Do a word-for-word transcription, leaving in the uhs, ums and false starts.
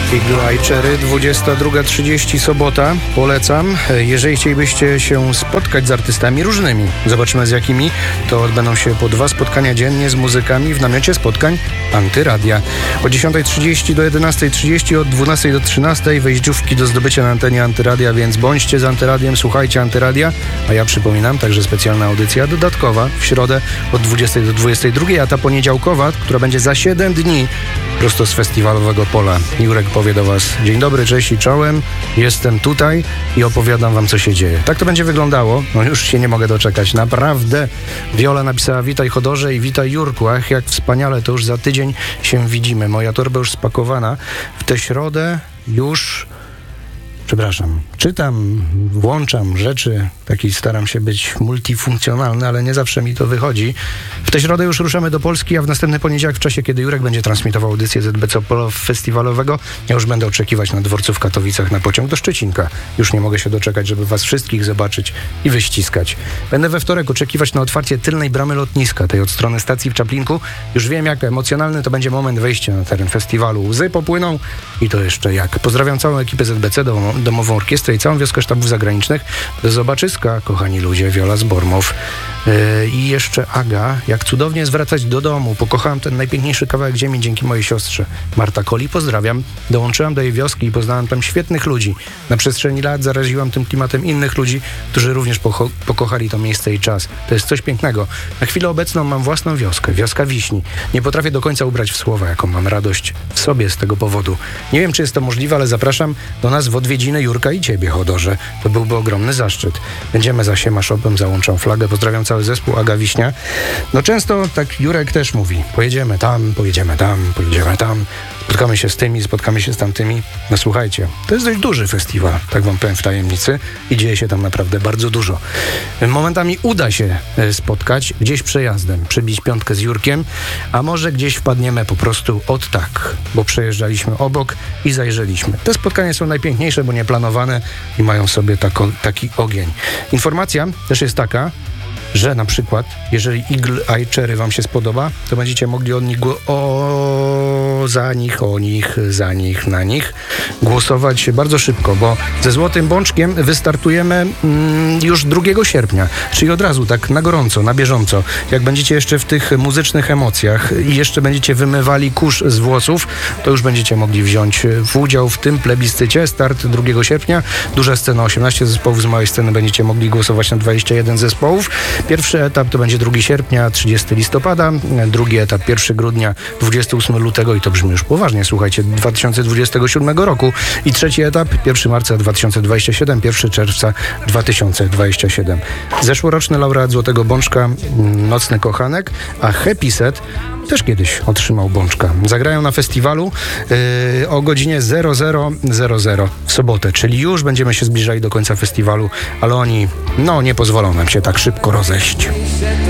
Eagle Eye Cherry, dwudziesta druga trzydzieści, sobota. Polecam. Jeżeli chcielibyście się spotkać z artystami różnymi, zobaczymy z jakimi, to odbędą się po dwa spotkania dziennie z muzykami w namiocie spotkań Antyradia. Od dziesiąta trzydzieści do jedenasta trzydzieści, od dwunasta do trzynastej wejściówki do zdobycia na antenie Antyradia, więc bądźcie z Antyradiem, słuchajcie Antyradia, a ja przypominam, także specjalna audycja dodatkowa w środę od dwudziestej do dwudziestej drugiej, a ta poniedziałkowa, która będzie za siedem dni prosto z festiwalowego pola. Jurek powie do Was: dzień dobry, cześć i czołem, jestem tutaj i opowiadam Wam, co się dzieje. Tak to będzie wyglądało, no już się nie mogę doczekać, naprawdę. Wiola napisała: witaj Chodorze i witaj Jurku, ach jak wspaniale, to już za tydzień się widzimy. Moja torba już spakowana, w tę środę już... Przepraszam, czytam, włączam rzeczy, taki staram się być multifunkcjonalny, ale nie zawsze mi to wychodzi. W tę środę już ruszamy do Polski, a w następny poniedziałek, w czasie, kiedy Jurek będzie transmitował audycję Z B C Polo festiwalowego, ja już będę oczekiwać na dworcu w Katowicach na pociąg do Szczecinka. Już nie mogę się doczekać, żeby Was wszystkich zobaczyć i wyściskać. Będę we wtorek oczekiwać na otwarcie tylnej bramy lotniska, tej od strony stacji w Czaplinku. Już wiem, jak emocjonalny to będzie moment wejścia na teren festiwalu. Łzy popłyną i to jeszcze jak. Pozdrawiam całą ekipę Z B C, domową, domową orkiestrę i całą wioskę sztabów zagranicznych. Do zobaczyska, kochani ludzie. Wiola z Bormow. Yy, I jeszcze Aga. Jak cudownie jest wracać do domu. Pokochałam ten najpiękniejszy kawałek ziemi dzięki mojej siostrze. Marta Koli, pozdrawiam. Dołączyłam do jej wioski i poznałam tam świetnych ludzi. Na przestrzeni lat zaraziłam tym klimatem innych ludzi, którzy również pocho- pokochali to miejsce i czas. To jest coś pięknego. Na chwilę obecną mam własną wioskę. Wioska Wiśni. Nie potrafię do końca ubrać w słowa, jaką mam radość w sobie z tego powodu. Nie wiem, czy jest to możliwe, ale zapraszam do nas w odwiedziny Jurka i Ciebie, Chodorze. To byłby ogromny zaszczyt. Będziemy za Siemaszopem, załączam flagę. Pozdrawiam cały zespół, Aga Wiśnia. No często tak Jurek też mówi: pojedziemy tam, pojedziemy tam, pojedziemy tam. Spotkamy się z tymi, spotkamy się z tamtymi. No słuchajcie, to jest dość duży festiwal, tak wam powiem w tajemnicy, i dzieje się tam naprawdę bardzo dużo. Momentami uda się spotkać gdzieś przejazdem, przybić piątkę z Jurkiem, a może gdzieś wpadniemy po prostu od tak, bo przejeżdżaliśmy obok i zajrzeliśmy. Te spotkania są najpiękniejsze, bo nieplanowane i mają sobie tako, taki ogień. Informacja też jest taka, że na przykład, jeżeli Eagle Eye Cherry Wam się spodoba, to będziecie mogli od nich, o, za nich, o nich, za nich, na nich głosować bardzo szybko, bo ze Złotym Bączkiem wystartujemy mm, już drugiego sierpnia, czyli od razu, tak na gorąco, na bieżąco. Jak będziecie jeszcze w tych muzycznych emocjach i jeszcze będziecie wymywali kurz z włosów, to już będziecie mogli wziąć w udział w tym plebiscycie. Start drugiego sierpnia, duża scena, osiemnaście zespołów, z małej sceny będziecie mogli głosować na dwadzieścia jeden zespołów. Pierwszy etap to będzie drugiego sierpnia, trzydziestego listopada, drugi etap pierwszego grudnia, dwudziestego ósmego lutego i to brzmi już poważnie, słuchajcie, dwa tysiące dwudziestego siódmego roku, i trzeci etap pierwszego marca dwa tysiące dwudziestego siódmego, pierwszego czerwca dwa tysiące dwudziestego siódmego. Zeszłoroczny laureat Złotego Bączka, Nocny Kochanek, a Happy Set też kiedyś otrzymał Bączka. Zagrają na festiwalu yy, o godzinie zero zero zero zero w sobotę, czyli już będziemy się zbliżali do końca festiwalu, ale oni, no, nie pozwolą nam się tak szybko rozejść.